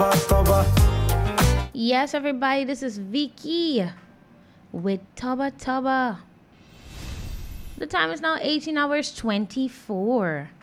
Yes, everybody, this is Vicky with Taba Taba. The time is now 18 hours 24.